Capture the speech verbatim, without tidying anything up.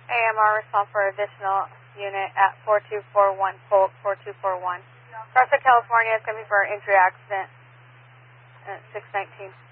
A M R response for additional unit at four two four one, Polk four two four one. Garza, California is going to be for an entry accident at six nineteen.